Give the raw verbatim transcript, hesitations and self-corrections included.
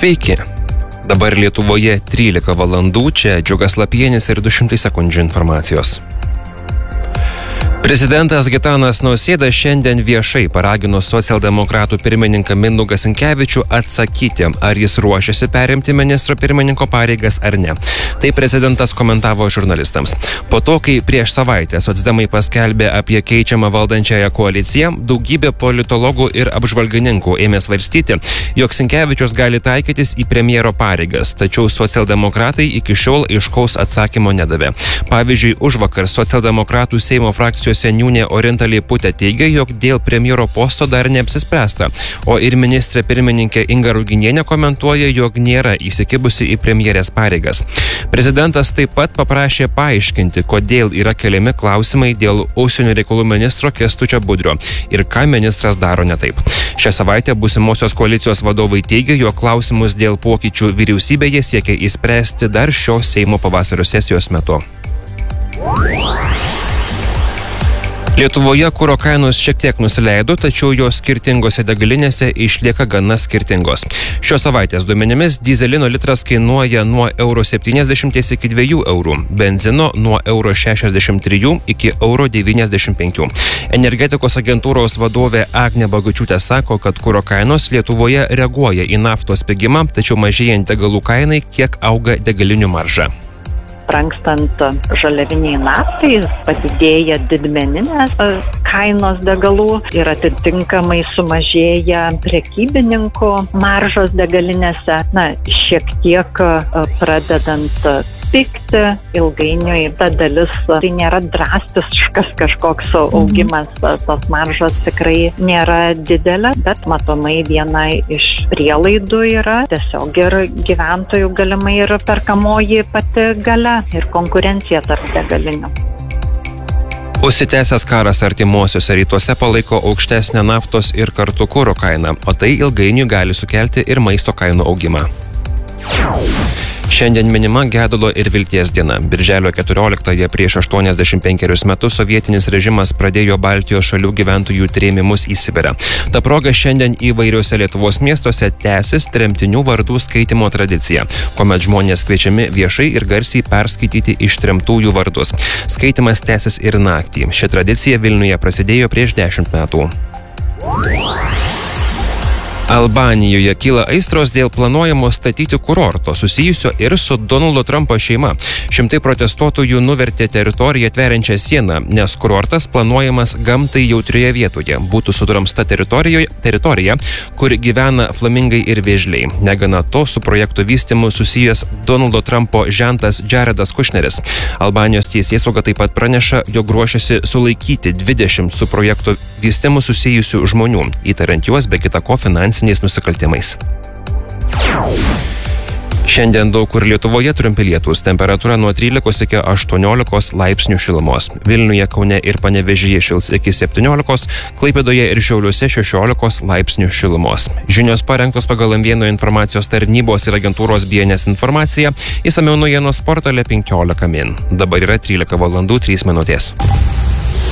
Sveiki. Dabar Lietuvoje trylika valandų, čia Džiugas Lapienis ir du šimtai sekundžių informacijos. Prezidentas Gitanas Nausėda šiandien viešai paragino socialdemokratų pirmininką Mindaugą Sinkevičių atsakyti, ar jis ruošiasi perimti ministro pirmininko pareigas ar ne. Tai prezidentas komentavo žurnalistams. Po to, kai prieš savaitę socdemai paskelbė apie keičiamą valdančiąją koaliciją, daugybė politologų ir apžvalgininkų ėmė svarstyti, jog Sinkevičius gali taikytis į premjero pareigas, tačiau socialdemokratai iki šiol aiškaus atsakymo nedavė. Pavyzdžiui, užvakar socialdemokratų Seimo frakcijos seniūnė Orinta Leiputė teigia, jog dėl premjero posto dar neapsispręsta, o ir ministrė pirmininkė Inga Ruginienė komentuoja, jog nėra įsikibusi į premjerės pareigas. Prezidentas taip pat paprašė paaiškinti, kodėl yra keliami klausimai dėl užsienio reikalų ministro Kęstučio Budrio ir ką ministras daro ne taip. Šią savaitę būsimosios koalicijos vadovai teigia, jog klausimus dėl pokyčių vyriausybėje siekia įspręsti dar šios Seimo pavasario sesijos metu. Lietuvoje kuro kainos šiek tiek nusileido, tačiau jos skirtingose degalinėse išlieka gana skirtingos. Šios savaitės duomenimis dyzelino litras kainuoja nuo euro septyniasdešimt iki dviejų eurų, benzino nuo euro šešiasdešimt trijų iki euro devyniasdešimt penkių. Energetikos agentūros vadovė Agnė Bagučiūtė sako, kad kuro kainos Lietuvoje reaguoja į naftos pigimą, tačiau mažėjant degalų kainai kiek auga degalinių marža. Brankstant žaliaviniai naftai, padidėja didmeninės kainos degalų ir atitinkamai sumažėja prekybininkų maržos degalinėse. Na, šiek tiek pradedant pigti, ilgainiui ta dalis, tai nėra drastiškas kažkoks augimas, tos maržos tikrai nėra didelė, bet matomai viena iš prielaidų yra tiesiog ir gyventojų galimai ir perkamoji pati galia ir konkurencija tarp degalinių. Užsitęsęs karas artimuosiuose rytuose palaiko aukštesnę naftos ir kartu kuro kainą, o tai ilgainiui gali sukelti ir maisto kainų augimą. Šiandien minima gedulo ir vilties diena. Birželio keturioliktąją prieš aštuoniasdešimt penkerius metus sovietinis režimas pradėjo Baltijos šalių gyventojų trėmimus į Sibirą. Ta proga šiandien įvairiuose Lietuvos miestuose tęsis tremtinių vardų skaitymo tradicija, kuomet žmonės kviečiami viešai ir garsiai perskaityti ištremtųjų vardus. Skaitimas tęsis ir naktį. Ši tradicija Vilniuje prasidėjo prieš dešimt metų. Albanijoje kyla aistros dėl planuojamo statyti kurorto susijusio ir su Donaldo Trumpo šeima. Šimtai protestuotojų nuvertė teritoriją tveriančią sieną, nes kurortas planuojamas gamtai jautrioje vietoje. Būtų sudrumsta teritorija, kur gyvena flamingai ir vėžliai. Negana to, su projekto vystymu susijęs Donaldo Trumpo žentas Jaredas Kušneris. Albanijos teisėsauga taip pat praneša, jog ruošiasi sulaikyti dvidešimt su projekto vystymu susijusių žmonių, įtariant juos be kita ko finansiniais nusikaltimais. Šiandien daug kur Lietuvoje trumpi lietūs, temperatūra nuo trylikos iki aštuoniolikos laipsnių šilumos. Vilniuje, Kaune ir Panevėžyje šils iki septyniolikos, Klaipėdoje ir Šiauliuose šešiolikos laipsnių šilumos. Žinios parengtos pagal M vieno informacijos tarnybos ir agentūros B N S informaciją, išsamiau naujienos portale penkiolika min. Dabar yra trylika valandų trys minutės.